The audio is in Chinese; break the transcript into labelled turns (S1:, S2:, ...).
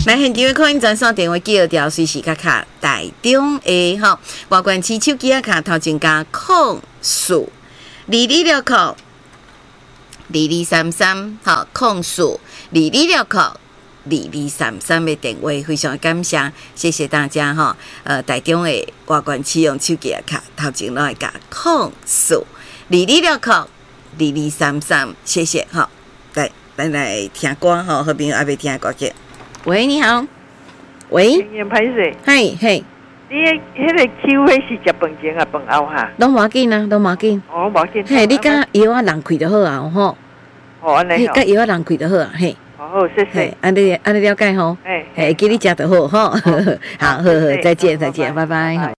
S1: 来现场的客运专线电话记号条随时卡台中的吼，外关市手机卡头前加04 2269 2233，好04 2269 2233的电话，非常感谢，谢谢大家哈。台中的外关市用手机卡头前来加04 2269 2233，谢谢哈。来听歌哈，好朋友还没听歌曲。喂，你好。喂。
S2: 歹势。
S1: 嘿嘿。
S2: 你迄个手迄是食饭前啊，饭后哈？
S1: 拢无要紧啊，拢无要紧。
S2: 哦，无要紧。
S1: 嘿，你甲药啊人开就好啊，吼。
S2: 哦，安尼。
S1: 甲药啊人开就好啊，嘿。
S2: 好，谢谢。
S1: 安尼了解吼。嘿，记你食就好吼。好，再见，拜拜。